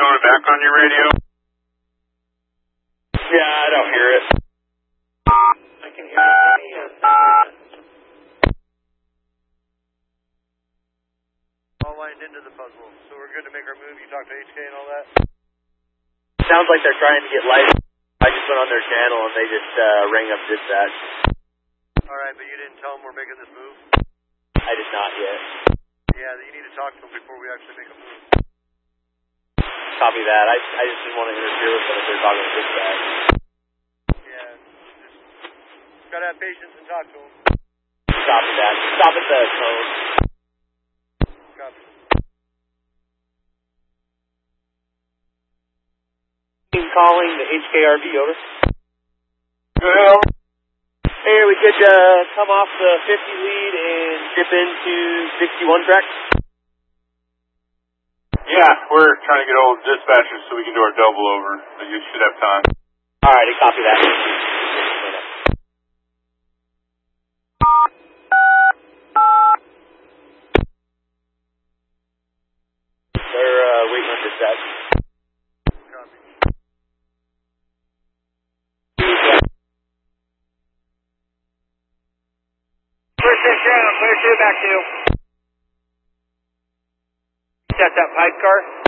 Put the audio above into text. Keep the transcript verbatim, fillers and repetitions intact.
tone it back on your radio? Yeah, I don't hear it. I can hear it. All lined into the puzzle, so we're good to make our move. You talk to H K and all that? Sounds like they're trying to get light. I just went on their channel and they just uh, rang up dispatch. Alright, but you didn't tell them we're making this move? I did not yet. Yeah, you need to talk to them before we actually make a move. Copy that. I, I just didn't want to interfere with them if they're talking to dispatch. Yeah, just gotta have patience and talk to them. Copy that. Stop at the phone. Copy. Calling the H K R V, over. Well, Hey, we could uh, come off the fifty lead and dip into sixty-one track. yeah, we're trying to get old dispatchers so we can do our double over, so you should have time. Alrighty, copy that. They're uh, waiting on dispatch. Copy. Clear six channel, clear two back two. Set that pipe car.